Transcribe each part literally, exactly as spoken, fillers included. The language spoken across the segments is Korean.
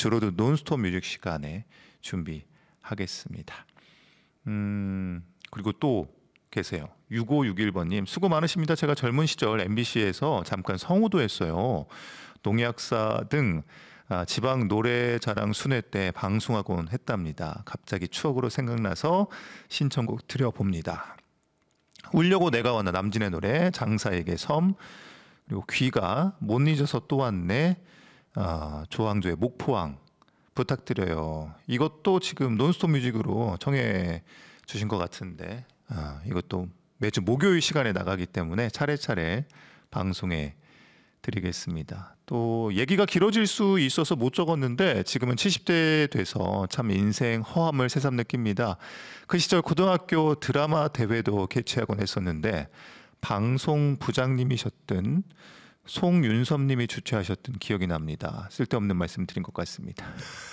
주로도 논스톱 뮤직 시간에 준비하겠습니다. 음, 그리고 또 계세요. 육오육일 번님 수고 많으십니다. 제가 젊은 시절 엠비씨에서 잠깐 성우도 했어요. 농약사 등 아, 지방 노래자랑 순회 때 방송하곤 했답니다. 갑자기 추억으로 생각나서 신청곡 드려봅니다. 울려고 내가 왔나 남진의 노래, 장사에게 섬, 그리고 귀가 못 잊어서 또 왔네, 아, 조항조의 목포항 부탁드려요. 이것도 지금 논스톱 뮤직으로 청해 주신 것 같은데, 아, 이것도 매주 목요일 시간에 나가기 때문에 차례차례 방송에 드리겠습니다. 또 얘기가 길어질 수 있어서 못 적었는데 지금은 칠십 대 돼서 참 인생 허함을 새삼 느낍니다. 그 시절 고등학교 드라마 대회도 개최하곤 했었는데 방송 부장님이셨던 송윤섭님이 주최하셨던 기억이 납니다. 쓸데없는 말씀 드린 것 같습니다.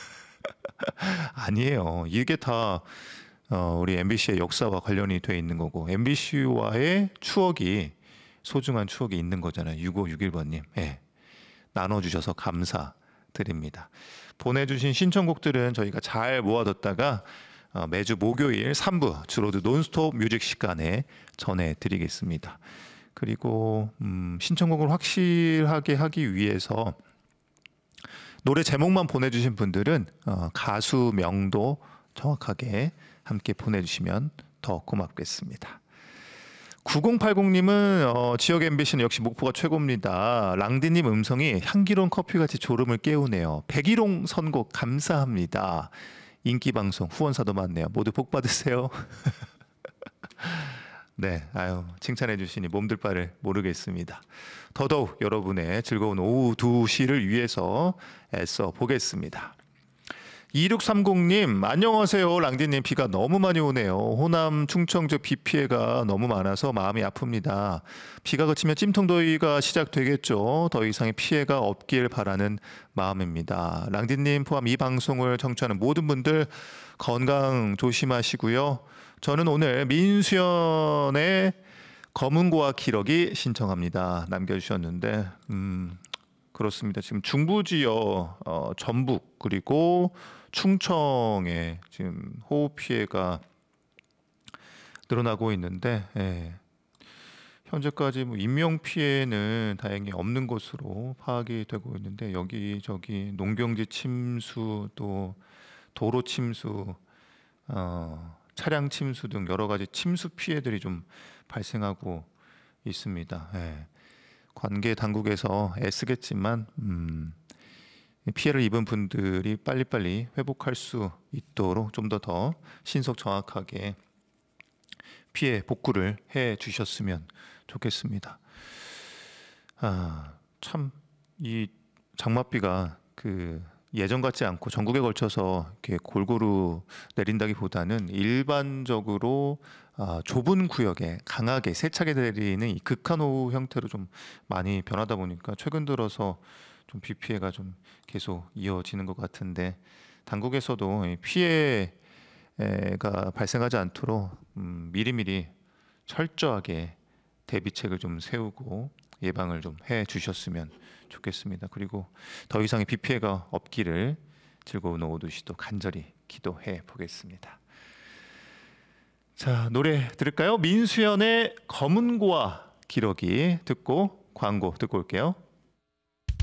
아니에요. 이게 다 어, 우리 엠비씨의 역사와 관련이 돼 있는 거고 엠비씨와의 추억이 소중한 추억이 있는 거잖아요. 육오육일 번님. 예. 나눠주셔서 감사드립니다. 보내주신 신청곡들은 저희가 잘 모아뒀다가 어, 매주 목요일 삼 부 주로도 논스톱 뮤직 시간에 전해드리겠습니다. 그리고 음, 신청곡을 확실하게 하기 위해서 노래 제목만 보내주신 분들은 어, 가수명도 정확하게 함께 보내주시면 더 고맙겠습니다. 구공팔공님은 어, 지역 엠비씨는 역시 목포가 최고입니다. 랑디님 음성이 향기로운 커피같이 졸음을 깨우네요. 백일홍 선곡 감사합니다. 인기방송 후원사도 많네요. 모두 복 받으세요. 네, 아유 칭찬해 주시니 몸둘 바를 모르겠습니다. 더더욱 여러분의 즐거운 오후 두 시를 위해서 애써 보겠습니다. 이육삼공님 안녕하세요. 랑디님 비가 너무 많이 오네요. 호남 충청 쪽 비 피해가 너무 많아서 마음이 아픕니다. 비가 그치면 찜통더위가 시작되겠죠. 더 이상의 피해가 없길 바라는 마음입니다. 랑디님 포함 이 방송을 청취하는 모든 분들 건강 조심하시고요. 저는 오늘 민수연의 검은고와 기러기 신청합니다. 남겨주셨는데 음, 그렇습니다. 지금 중부 지역, 어, 전북 그리고 충청에 지금 호우 피해가 늘어나고 있는데 예. 현재까지 뭐 인명 피해는 다행히 없는 것으로 파악이 되고 있는데 여기저기 농경지 침수 또 도로 침수 어, 차량 침수 등 여러 가지 침수 피해들이 좀 발생하고 있습니다. 예. 관계 당국에서 애쓰겠지만 음, 피해를 입은 분들이 빨리빨리 회복할 수 있도록 좀 더 더 신속 정확하게 피해 복구를 해 주셨으면 좋겠습니다. 아, 참 이 장맛비가 그 예전 같지 않고 전국에 걸쳐서 이렇게 골고루 내린다기보다는 일반적으로 아, 좁은 구역에 강하게 세차게 내리는 이 극한호우 형태로 좀 많이 변하다 보니까 최근 들어서 좀 비 피해가 좀 계속 이어지는 것 같은데 당국에서도 피해가 발생하지 않도록 음, 미리미리 철저하게 대비책을 좀 세우고 예방을 좀 해 주셨으면 좋겠습니다. 그리고 더 이상의 비 피해가 없기를 즐거운 오후 두 시도 간절히 기도해 보겠습니다. 자, 노래 들을까요? 민수연의 검은고와 기러기 듣고 광고 듣고 올게요.